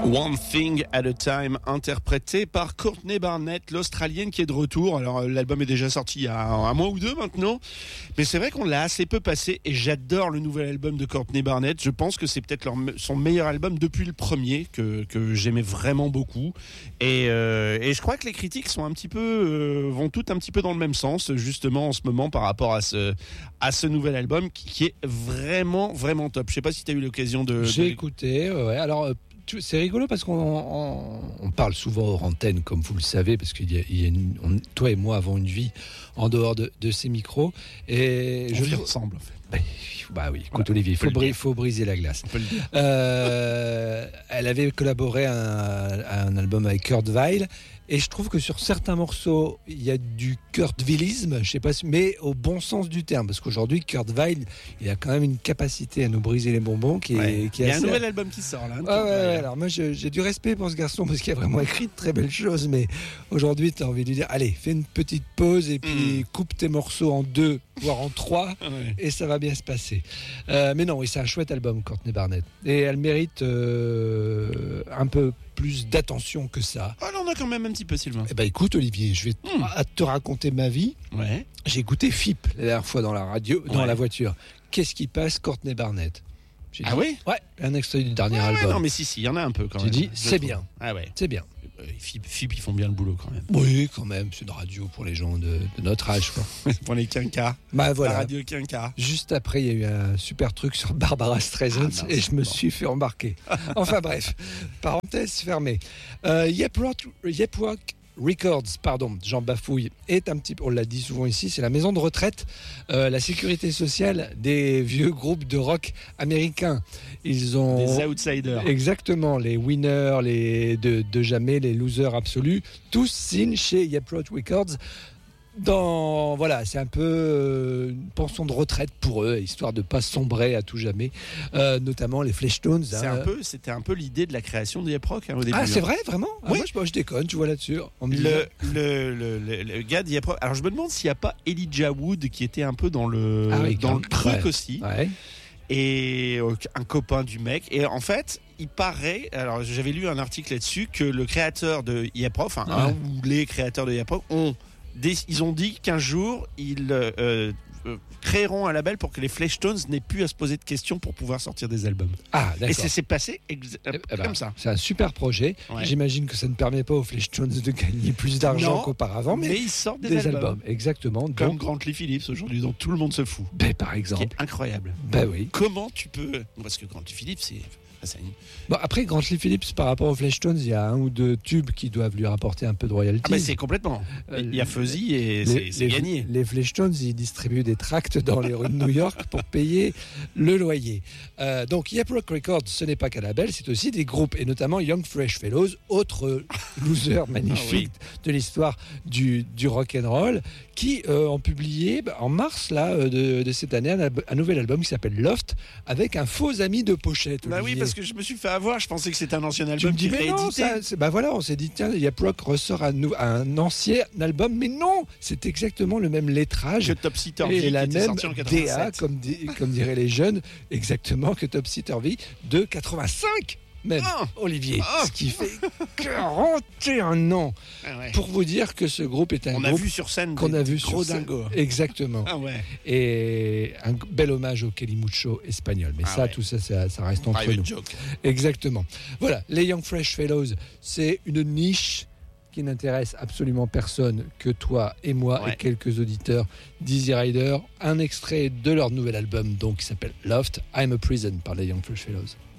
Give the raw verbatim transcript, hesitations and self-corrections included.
One Thing at a Time, interprété par Courtney Barnett, l'Australienne qui est de retour. Alors l'album est déjà sorti il y a un mois ou deux maintenant, mais c'est vrai qu'on l'a assez peu passé et j'adore le nouvel album de Courtney Barnett. Je pense que c'est peut-être leur, son meilleur album depuis le premier, que, que j'aimais vraiment beaucoup. Et, euh, et je crois que les critiques sont un petit peu, euh, vont toutes un petit peu dans le même sens, justement en ce moment par rapport à ce, à ce nouvel album qui, qui est vraiment, vraiment top. Je sais pas si tu as eu l'occasion de... J'ai de... écouté, ouais. Alors... C'est rigolo parce qu'on on, on parle souvent hors antenne, comme vous le savez, parce que on, toi et moi avons une vie en dehors de, de ces micros. Et on je vit ensemble, en fait. Bah, bah oui, écoute, voilà, Olivier, il faut, bri- faut briser la glace. Euh, elle avait collaboré à un, à un album avec Kurt Weill. Et je trouve que sur certains morceaux, il y a du Kurtvillisme, je sais pas, si, mais au bon sens du terme, parce qu'aujourd'hui, Kurt Weill, il a quand même une capacité à nous briser les bonbons qui est, ouais. qui est il y a assez... un nouvel album qui sort là. Ah ouais, ouais, alors moi, je, j'ai du respect pour ce garçon parce qu'il a vraiment écrit de très belles choses, mais aujourd'hui, tu as envie de lui dire, allez, fais une petite pause et puis mm. coupe tes morceaux en deux, voire en trois, ouais. et ça va bien se passer. Euh, mais non, oui, c'est un chouette album, Courtney Barnett, et elle mérite euh, un peu plus d'attention que ça. Ah, là, on a quand même un petit peu, Sylvain. Eh ben, écoute, Olivier, je vais t- mmh. te raconter ma vie. Ouais. J'ai écouté F I P la dernière fois dans la radio, dans ouais. la voiture. Qu'est-ce qui passe, Courtney Barnett? J'ai ah dit, oui? Ouais, un extrait du dernier ouais, album. Ouais, non, mais si, si, il y en a un peu quand J'ai même. dit, c'est bien. Ah ouais. C'est bien. F I P, F I P, ils font bien le boulot quand même. Oui, quand même, c'est une radio pour les gens de, de notre âge, quoi. Pour les quinquas. Bah voilà. La radio quinquas. Juste après, il y a eu un super truc sur Barbara Streisand ah, et je me bon. suis fait embarquer. Enfin bref, parenthèse fermée. Euh, Yep Rock, Yep Rock Records, pardon, Jean bafouille, est un petit peu, on l'a dit souvent ici, c'est la maison de retraite, euh, la sécurité sociale des vieux groupes de rock américains. Ils ont des outsiders. Exactement, les winners, les de, de jamais, les losers absolus, tous signent chez Yep Rock Records. Dans voilà, c'est un peu euh, une pension de retraite pour eux, histoire de pas sombrer à tout jamais. Euh, notamment les Fleshtones. C'est hein, un peu, c'était un peu l'idée de la création de Yep Rock hein, au début. Ah, c'est vrai, vraiment ah, oui. Moi, je, moi, je déconne, tu vois là-dessus. On me le, le, le, le, le gars de Yep Rock. Alors, je me demande s'il n'y a pas Elijah Wood qui était un peu dans le ah, oui, dans le truc ouais. aussi. Ouais. Et euh, un copain du mec. Et en fait, il paraît. Alors, j'avais lu un article là-dessus que le créateur de Yep Rock, enfin, ouais. un ou les créateurs de Yep Rock ont Des, ils ont dit qu'un jour ils euh, euh, créeront un label pour que les Fleshtones n'aient plus à se poser de questions pour pouvoir sortir des albums. Ah, d'accord. Et c'est, c'est passé ex- eh, eh ben, comme ça. C'est un super projet. Ouais. J'imagine que ça ne permet pas aux Fleshtones de gagner plus d'argent non, qu'auparavant, mais, mais ils sortent des, des albums. albums. Exactement. Comme donc... Grantley Phillips aujourd'hui, dont tout le monde se fout. Ben, par exemple. C'est incroyable. Ben oui. Comment tu peux... Parce que Grantley Phillips, c'est... Une... Bon, après, Grantley Phillips, par rapport aux Fleshtones, il y a un ou deux tubes qui doivent lui rapporter un peu de royalties. Ah bah c'est complètement. Il y a Fuzzy et les, c'est, c'est les, gagné. Les Fleshtones, ils distribuent des tracts dans les rues de New York pour payer le loyer. Euh, donc, Yep Rock Records, ce n'est pas qu'un label, c'est aussi des groupes, et notamment Young Fresh Fellows, autre loser magnifique ah oui. de l'histoire du, du rock'n'roll, qui euh, ont publié en mars là, de, de cette année un, un nouvel album qui s'appelle Loft, avec un faux ami de pochette. Bah Olivier. oui, parce que je me suis fait avoir, je pensais que c'était un ancien album qui réédité. Non, ça, c'est, bah voilà, on s'est dit, tiens, Yep Rock ressort un, nou- un ancien album, mais non, c'est exactement le même lettrage. Que Topsy Turvy, et la qui même était sorti en D A, quatre-vingt-sept. comme, di- comme diraient les jeunes, exactement, que Topsy Turvy de quatre-vingt-cinq. Même, oh Olivier, oh ce qui fait quarante et un ans. Ah ouais. Pour vous dire que ce groupe est un on groupe a vu sur scène qu'on des, a vu gros sur scène. dingos. Exactement. Ah ouais. Et un bel hommage au Kelly-Mucho espagnol. Mais ah ça, ouais. tout ça, ça, ça reste entre Private nous. Joke. Exactement. Voilà, les Young Fresh Fellows, c'est une niche qui n'intéresse absolument personne que toi et moi ouais. et quelques auditeurs d'Easy Rider. Un extrait de leur nouvel album donc qui s'appelle Loft, I'm a Prison par les Young Fresh Fellows.